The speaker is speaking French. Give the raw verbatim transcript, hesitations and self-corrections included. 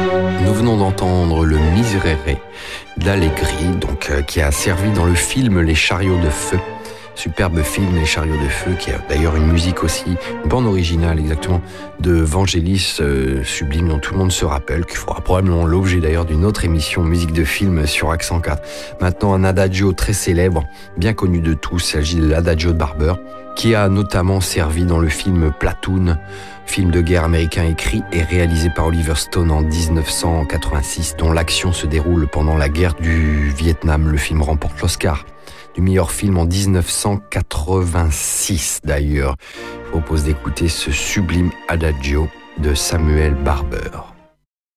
Nous venons d'entendre le Miserere d'Allegri, donc euh, qui a servi dans le film Les Chariots de Feu. Superbe film, Les Chariots de Feu, qui a d'ailleurs une musique aussi, une bande originale exactement, de Vangelis, euh, sublime, dont tout le monde se rappelle, qui fera probablement l'objet d'ailleurs d'une autre émission musique de film sur Accent quatre. Maintenant, un adagio très célèbre, bien connu de tous, il s'agit de l'adagio de Barber, qui a notamment servi dans le film Platoon, film de guerre américain écrit et réalisé par Oliver Stone en dix-neuf cent quatre-vingt-six, dont l'action se déroule pendant la guerre du Vietnam. Le film remporte l'Oscar du meilleur film en dix-neuf cent quatre-vingt-six d'ailleurs. Je vous propose d'écouter ce sublime adagio de Samuel Barber.